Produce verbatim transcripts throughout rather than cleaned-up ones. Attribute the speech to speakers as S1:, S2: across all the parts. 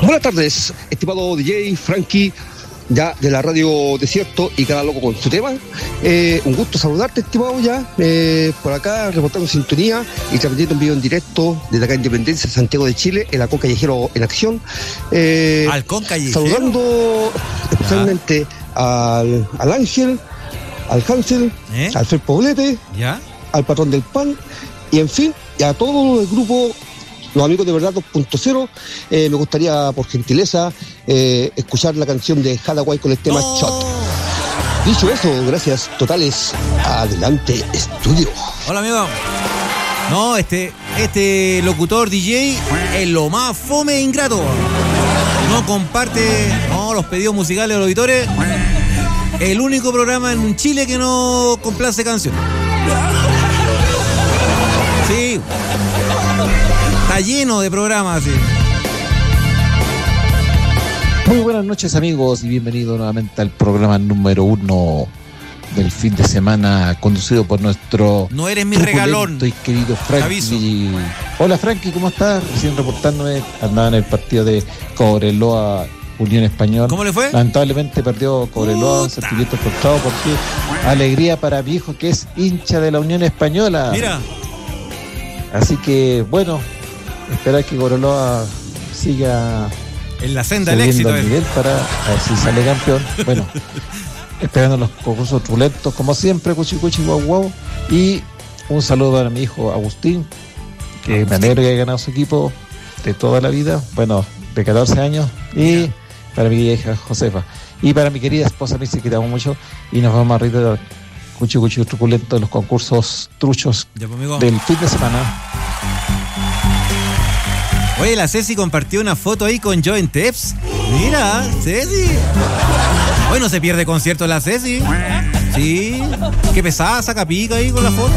S1: Buenas tardes, estimado D J, Frankie, ya de la Radio Desierto y cada loco con su tema. Eh, un gusto saludarte, estimado, ya eh, por acá reportando sintonía y transmitiendo un video en directo desde acá Independencia, Santiago de Chile, el Halcón Callejero en acción. Eh,
S2: Halcón Callejero.
S1: Saludando especialmente al, al Ángel, al Hansel,
S2: ¿Eh?
S1: al Fer Poblete,
S2: ¿Ya?
S1: al Patrón del Pan y en fin, y a todo el grupo. Los amigos de Verdad dos punto cero, eh, me gustaría, por gentileza, eh, escuchar la canción de Hathaway con el tema
S2: ¡No!
S1: Shot. Dicho eso, gracias totales. Adelante, estudio.
S2: Hola, amigo. No, este, este locutor D J es lo más fome e ingrato. No comparte no, los pedidos musicales de los auditores. El único programa en Chile que no complace canciones. Sí. Está lleno de programas, sí.
S3: Muy buenas noches, amigos, y bienvenidos nuevamente al programa número uno del fin de semana, conducido por nuestro
S2: No eres mi regalón
S3: y querido Frankie. Hola, Frankie, ¿cómo estás? Recién reportándome, andaba en el partido de Cobreloa Unión Española.
S2: ¿Cómo le fue?
S3: Lamentablemente perdió Cobreloa, sentimientos frustrados, porque alegría para mi hijo que es hincha de la Unión Española.
S2: Mira.
S3: Así que, bueno, esperar que Cobreloa siga
S2: en la senda del éxito.
S3: El nivel para ver si sale campeón. Bueno, esperando los concursos trulentos, como siempre, cuchi cuchi guau guau. Y un saludo para mi hijo Agustín, que Agustín. Me alegro que haya ganado su equipo de toda la vida, bueno, de catorce años. Y yeah. Para mi hija Josefa. Y para mi querida esposa Missy, que te amo mucho. Y nos vamos a reír de cuchi cuchi truculento de los concursos truchos ya, pues, del fin de semana.
S2: Oye, la Ceci compartió una foto ahí con Joe en Teps. Mira, Ceci. Hoy no se pierde concierto la Ceci. Sí. Qué pesada, saca pica ahí con la foto.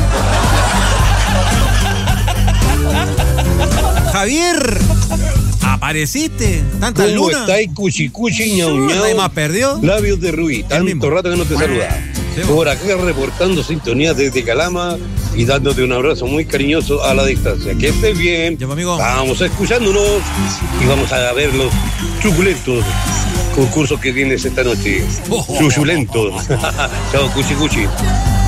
S2: Javier, apareciste. Tantas
S4: ¿Cómo
S2: lunas.
S4: ¿Cómo estáis? Cuchi, cuchi, ñau, ñau.
S2: ¿Nadie más perdió?
S4: Labios de Rubí. Tanto rato que no te saludaba. Sí, por acá reportando sintonía desde Calama y dándote un abrazo muy cariñoso a la distancia. Que estés bien.
S2: Yo, amigo.
S4: Vamos escuchándonos y vamos a ver los truculentos concursos que tienes esta noche. Oh, oh, Truchulentos. Oh, oh, oh. Chao, cuchi, cuchi.